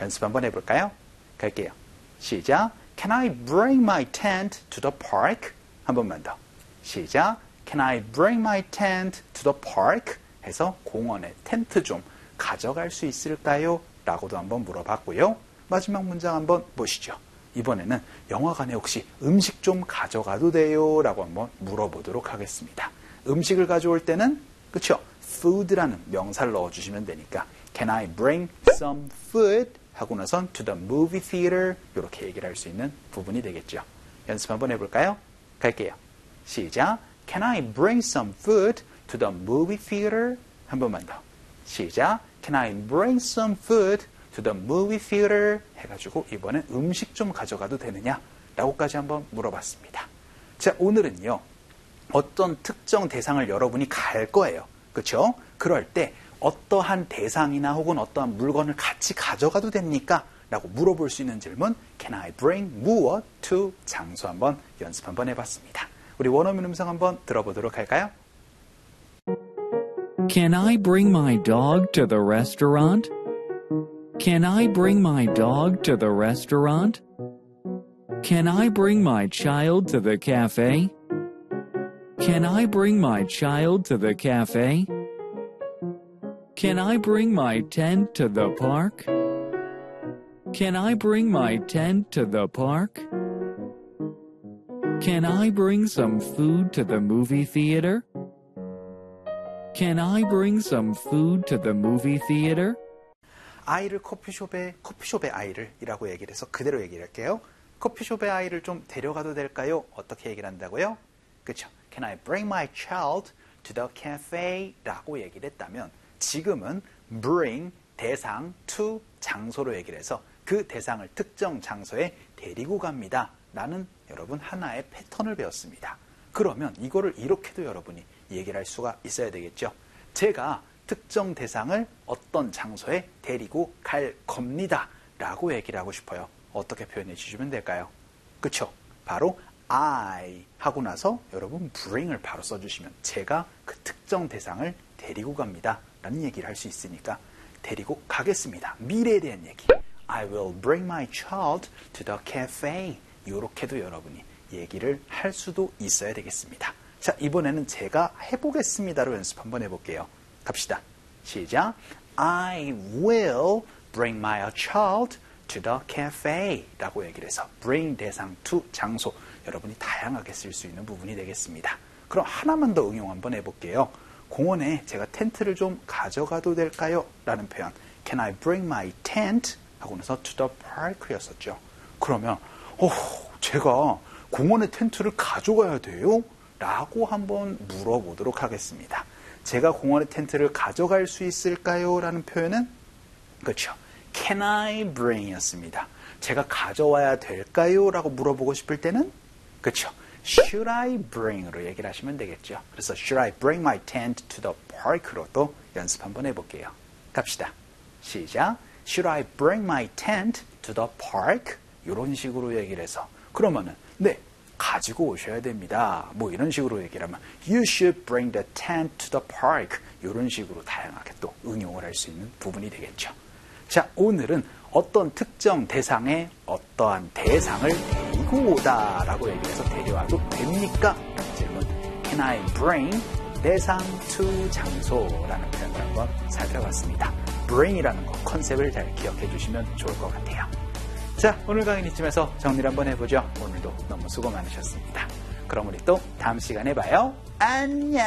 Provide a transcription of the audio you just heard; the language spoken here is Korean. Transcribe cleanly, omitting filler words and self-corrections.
연습 한번 해볼까요? 갈게요. 시작. Can I bring my tent to the park? 한 번만 더. 시작. Can I bring my tent to the park? 해서 공원에 텐트 좀 가져갈 수 있을까요? 라고도 한번 물어봤고요. 마지막 문장 한번 보시죠. 이번에는 영화관에 혹시 음식 좀 가져가도 돼요? 라고 한번 물어보도록 하겠습니다. 음식을 가져올 때는 그쵸? food라는 명사를 넣어주시면 되니까 Can I bring some food? 하고 나선 to the movie theater 이렇게 얘기를 할 수 있는 부분이 되겠죠. 연습 한번 해볼까요? 갈게요. 시작. Can I bring some food to the movie theater? 한 번만 더. 시작. Can I bring some food to the movie theater? 해가지고 이번엔 음식 좀 가져가도 되느냐? 라고까지 한번 물어봤습니다. 자, 오늘은요. 어떤 특정 대상을 여러분이 갈 거예요. 그렇죠? 그럴 때 어떠한 대상이나 혹은 어떠한 물건을 같이 가져가도 됩니까? 라고 물어볼 수 있는 질문 Can I bring 무엇 to 장소 한번 연습 한번 해봤습니다. 우리 원어민 음성 한번 들어보도록 할까요? Can I bring my dog to the restaurant? Can I bring my dog to the restaurant? Can I bring my child to the cafe? Can I bring my child to the cafe? Can I bring my tent to the park? Can I bring my tent to the park? Can I bring some food to the movie theater? Can I bring some food to the movie theater? 아이를 커피숍의 아이를 이라고 얘기를 해서 그대로 얘기를 할게요. 커피숍의 아이를 좀 데려가도 될까요? 어떻게 얘기를 한다고요? 그렇죠. Can I bring my child to the cafe? 라고 얘기를 했다면 지금은 bring 대상 to 장소로 얘기를 해서 그 대상을 특정 장소에 데리고 갑니다. 라는 여러분 하나의 패턴을 배웠습니다. 그러면 이거를 이렇게도 여러분이 얘기를 할 수가 있어야 되겠죠. 제가 특정 대상을 어떤 장소에 데리고 갈 겁니다. 라고 얘기를 하고 싶어요. 어떻게 표현해 주시면 될까요? 그쵸? 바로 I 하고 나서 여러분 bring을 바로 써주시면 제가 그 특정 대상을 데리고 갑니다. 라는 얘기를 할 수 있으니까 데리고 가겠습니다. 미래에 대한 얘기. I will bring my child to the cafe. 이렇게도 여러분이 얘기를 할 수도 있어야 되겠습니다. 자, 이번에는 제가 해보겠습니다로 연습 한번 해볼게요. 갑시다. 시작. I will bring my child to the cafe 라고 얘기를 해서 bring 대상 to 장소 여러분이 다양하게 쓸 수 있는 부분이 되겠습니다. 그럼 하나만 더 응용 한번 해볼게요. 공원에 제가 텐트를 좀 가져가도 될까요? 라는 표현 Can I bring my tent? 하고 나서 to the park 였었죠. 그러면 제가 공원에 텐트를 가져가야 돼요? 라고 한번 물어보도록 하겠습니다. 제가 공원에 텐트를 가져갈 수 있을까요? 라는 표현은 그렇죠. Can I bring 였습니다. 제가 가져와야 될까요? 라고 물어보고 싶을 때는 그렇죠. Should I bring으로 얘기를 하시면 되겠죠. 그래서 Should I bring my tent to the park로 또 연습 한번 해볼게요. 갑시다. 시작. Should I bring my tent to the park? 이런 식으로 얘기를 해서 그러면은 네. 가지고 오셔야 됩니다. 뭐 이런 식으로 얘기를 하면 You should bring the tent to the park. 이런 식으로 다양하게 또 응용을 할 수 있는 부분이 되겠죠. 자, 오늘은 어떤 특정 대상에 어떠한 대상을 데리고 오다라고 얘기해서 데려와도 됩니까? 라는 질문. Can I bring 대상 to 장소라는 표현을 한번 살펴봤습니다. bring이라는 거 컨셉을 잘 기억해 주시면 좋을 것 같아요. 자, 오늘 강의는 이쯤에서 정리를 한번 해보죠. 오늘도 너무 수고 많으셨습니다. 그럼 우리 또 다음 시간에 봐요. 안녕!